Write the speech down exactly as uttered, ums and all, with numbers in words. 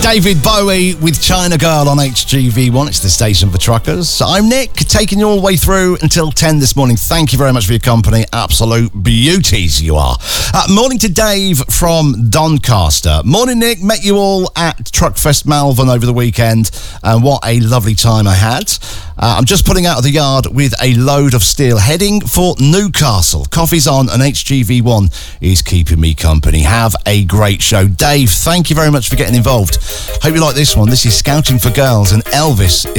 David Bowie with China Girl on H G V one. It's the station for truckers. I'm Nick, taking you all the way through until ten this morning. Thank you very much for your company. Absolute beauties you are. Uh, morning to Dave from Doncaster. Morning, Nick. Met you all at Truckfest Malvern over the weekend, and what a lovely time I had. Uh, I'm just pulling out of the yard with a load of steel, heading for Newcastle. Coffee's on, and H G V one is keeping me company. Have a great show. Dave, thank you very much for getting involved. Hope you like this one. This is Scouting for Girls, and Elvis